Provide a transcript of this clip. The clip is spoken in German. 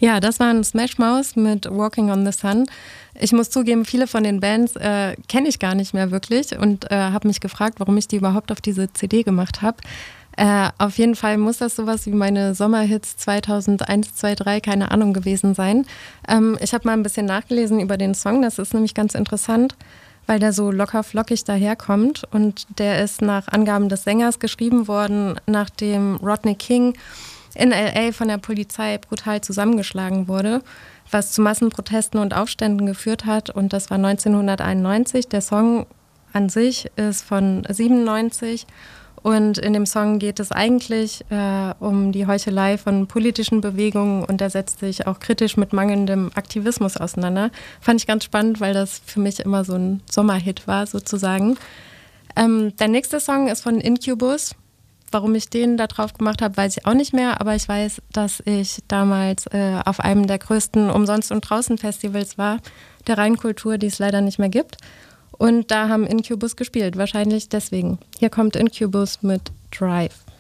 Ja, das waren Smash Mouth mit Walking on the Sun. Ich muss zugeben, viele von den Bands kenne ich gar nicht mehr wirklich und habe mich gefragt, warum ich die überhaupt auf diese CD gemacht habe. Auf jeden Fall muss das sowas wie meine Sommerhits 2001, 2, 3, keine Ahnung gewesen sein. Ich habe mal ein bisschen nachgelesen über den Song, das ist nämlich ganz interessant, weil der so locker flockig daherkommt und der ist nach Angaben des Sängers geschrieben worden, nachdem Rodney King in L.A. von der Polizei brutal zusammengeschlagen wurde, was zu Massenprotesten und Aufständen geführt hat. Und das war 1991. Der Song an sich ist von 97. Und in dem Song geht es eigentlich um die Heuchelei von politischen Bewegungen und er setzt sich auch kritisch mit mangelndem Aktivismus auseinander. Fand ich ganz spannend, weil das für mich immer so ein Sommerhit war sozusagen. Der nächste Song ist von Incubus. Warum ich den da drauf gemacht habe, weiß ich auch nicht mehr, aber ich weiß, dass ich damals auf einem der größten Umsonst- und Draußen-Festivals war, der Rheinkultur, die es leider nicht mehr gibt. Und da haben Incubus gespielt, wahrscheinlich deswegen. Hier kommt Incubus mit Drive.